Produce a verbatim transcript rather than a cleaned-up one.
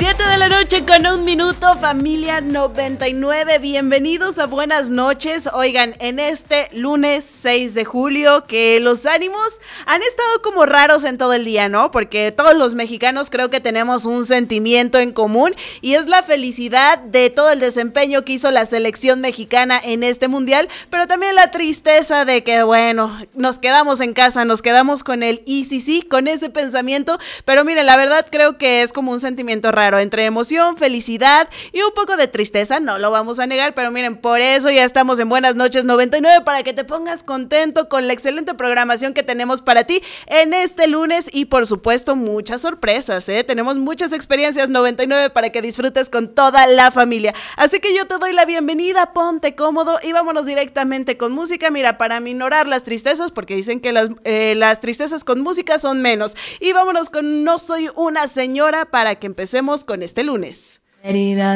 siete de la noche con un minuto, familia noventa y nueve, bienvenidos a Buenas Noches. Oigan, en este lunes seis de julio, que los ánimos han estado como raros en todo el día, ¿no? Porque todos los mexicanos creo que tenemos un sentimiento en común y es la felicidad de todo el desempeño que hizo la selección mexicana en este mundial, pero también la tristeza de que, bueno, nos quedamos en casa, nos quedamos con el y sí, sí, con ese pensamiento, pero miren, la verdad creo que es como un sentimiento raro, entre emoción, felicidad y un poco de tristeza, no lo vamos a negar, pero miren, por eso ya estamos en Buenas Noches noventa y nueve, para que te pongas contento con la excelente programación que tenemos para ti en este lunes y por supuesto muchas sorpresas, ¿eh? Tenemos muchas experiencias noventa y nueve para que disfrutes con toda la familia, así que yo te doy la bienvenida, ponte cómodo y vámonos directamente con música, mira, para minorar las tristezas, porque dicen que las, eh, las tristezas con música son menos, y vámonos con No Soy Una Señora para que empecemos con este lunes. Herida